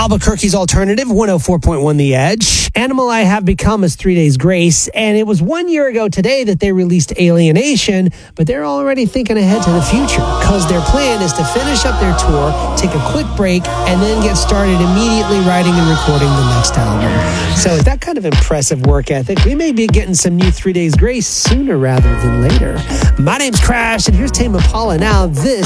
Albuquerque's Alternative, 104.1 The Edge. Animal I Have Become is 3 Days Grace, and it was 1 year ago today that they released Alienation, but they're already thinking ahead to the future, because their plan is to finish up their tour, take a quick break, and then get started immediately writing and recording the next album. So with that kind of impressive work ethic, we may be getting some new 3 Days Grace sooner rather than later. My name's Crash, and here's Tame Impala. Now this